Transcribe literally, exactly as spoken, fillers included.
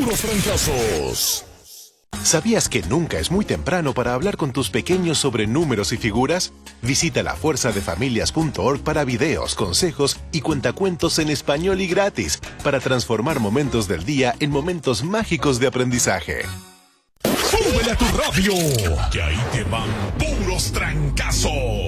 puros trancazos. ¿Sabías que nunca es muy temprano para hablar con tus pequeños sobre números y figuras? Visita la fuerza de familias punto org para videos, consejos y cuentacuentos en español y gratis para transformar momentos del día en momentos mágicos de aprendizaje. ¡Súbele a tu radio! Que ahí te van puros trancazos.